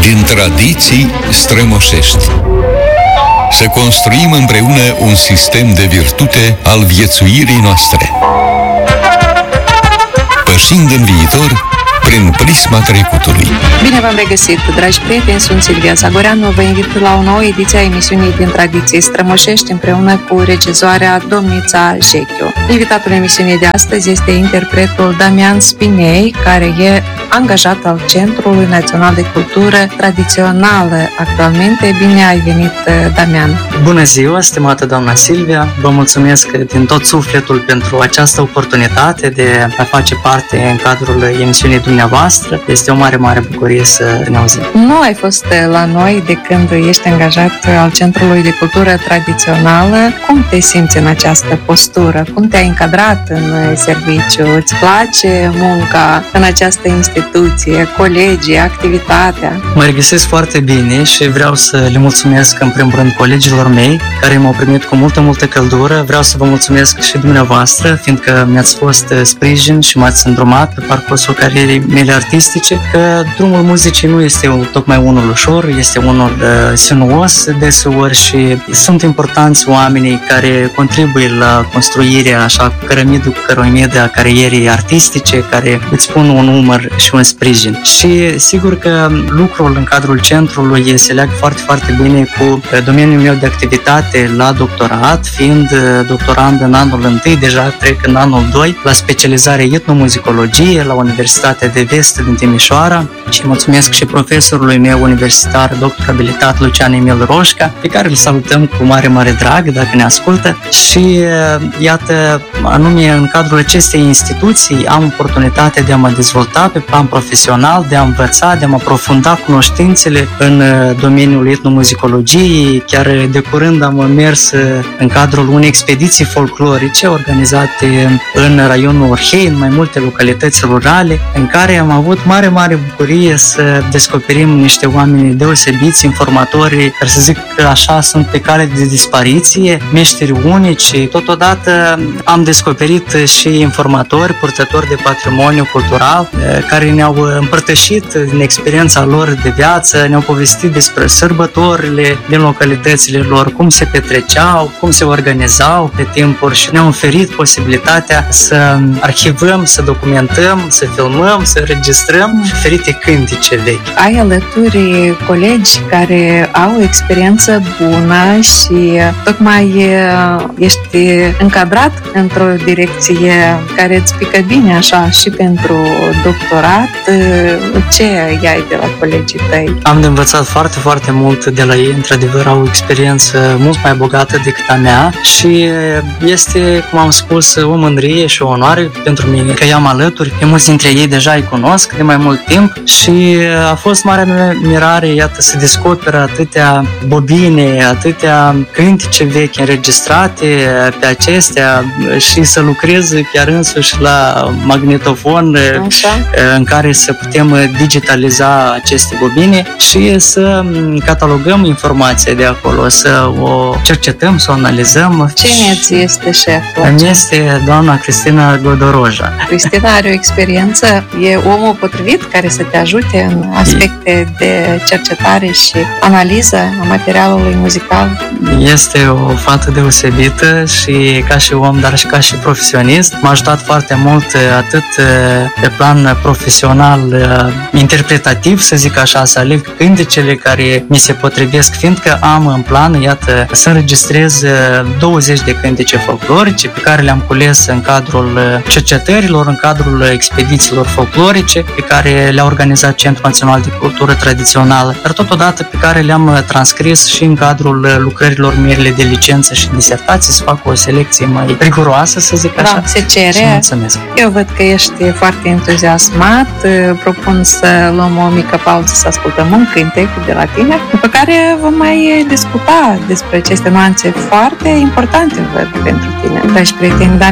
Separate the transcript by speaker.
Speaker 1: din tradiții strămoșești. Să construim împreună un sistem de virtute al viețuirii noastre, pășind în viitor prin prisma trecutului.
Speaker 2: Bine v-am regăsit, dragi prieteni, sunt Silvia Zagoreanu. Vă invit la o nouă ediție a emisiunii din tradiții strămoșești împreună cu regizoarea Domnița Jechiu. Invitatul emisiunii de astăzi este interpretul Damian Spinei, care e angajat al Centrului Național de Cultură Tradițională actualmente. Bine ai venit, Damian!
Speaker 3: Bună ziua, stimată doamna Silvia! Vă mulțumesc din tot sufletul pentru această oportunitate de a face parte în cadrul emisiunii dumneavoastră. Este o mare, mare bucurie să ne auzim.
Speaker 2: Nu ai fost la noi de când ești angajat al Centrului de Cultură Tradițională. Cum te simți în această postură? Cum te-ai încadrat în serviciu? Îți place munca în această instituție, colegii, activitatea?
Speaker 3: Mă regăsesc foarte bine și vreau să le mulțumesc în primul rând colegilor mei care m-au primit cu multă, multă căldură. Vreau să vă mulțumesc și dumneavoastră, fiindcă mi-ați fost sprijin și m-ați îndrumat pe parcursul carierei mele artistice, că drumul muzicii nu este tocmai unul ușor, este unul sinuos deseori și sunt importanți oamenii care contribuie la construirea așa cu cărămidă a carierei artistice, care îți pun un umăr și un sprijin. Și sigur că lucrul în cadrul centrului se leagă foarte, foarte bine cu domeniul meu de activitate la doctorat, fiind doctorand în anul 1, deja trec în anul 2, la specializare etnomuzicologie la Universitatea de Vest din Timișoara și mulțumesc și profesorului meu universitar, doctor abilitat Lucian Emil Roșca, pe care îl salutăm cu mare, mare drag dacă ne ascultă. Și iată, anume în cadrul acestei instituții am oportunitatea de a mă dezvolta pe plan profesional, de a învăța, de a mă aprofunda cunoștințele în domeniul etnomuzicologiei. Chiar de curând am mers în cadrul unei expediții folclorice organizate în raionul Orhei, în mai multe localități rurale, în care am avut mare, mare bucurie să descoperim niște oameni deosebiți, informatori, care să zic că așa sunt pe cale de dispariție, meșteri unici. Totodată am descoperit și informatori, purtători de patrimoniu cultural, care ne-au împărtășit din experiența lor de viață, ne-au povestit despre sărbătorile din localitățile lor, cum se petreceau, cum se organizau pe timpuri și ne-au oferit posibilitatea să arhivăm, să documentăm, să filmăm, să înregistrăm diferite cântece vechi.
Speaker 2: Ai alături colegi care au o experiență bună și tocmai ești încadrat într-o direcție care îți pică bine așa și pentru doctorat. Ce ai de la colegii tăi?
Speaker 3: Am de învățat foarte, foarte mult de la ei. Într-adevăr, au o experiență mult mai bogată decât a mea și este, cum am spus, o mândrie și o onoare pentru mine că i-am alături. Pe mulți dintre ei deja îi cunosc de mai mult timp și a fost marea mea mirare, iată, să descoperă atâtea bobine, atâtea cântece vechi înregistrate pe acestea și să lucrez chiar însuși la magnetofon. Așa. În care să putem digitaliza aceste bobine și să catalogăm informația de acolo, să o cercetăm, să o analizăm.
Speaker 2: Cine ți este șeful?
Speaker 3: Îmi este doamna Cristina Godoroja.
Speaker 2: Cristina are o experiență, e omul potrivit care să te ajute în aspecte de cercetare și analiză a materialului muzical?
Speaker 3: Este o fată deosebită și ca și om, dar și ca și profesionist. M-a ajutat foarte mult atât pe plan profesional, interpretativ, să zic așa, să aleg cântecele care mi se potrivesc, fiindcă am în plan, iată, să înregistrez 20 de cântece folclorice pe care le-am cules în cadrul cercetărilor, în cadrul expedițiilor folclorice pe care le-a organizat Centrul Național de Cultură Tradițională, dar totodată pe care le-am transcris și în cadrul lucrărilor mele de licență și disertație, să fac o selecție mai riguroasă, să zic așa.
Speaker 2: Da, se cere.
Speaker 3: Mulțumesc.
Speaker 2: Eu văd că ești foarte entuziasmat. Propun să luăm o mică pauză, să ascultăm un cântec de la tine, după care vom mai discuta despre aceste nuanțe foarte importante, văd, pentru tine. Dragi prieteni,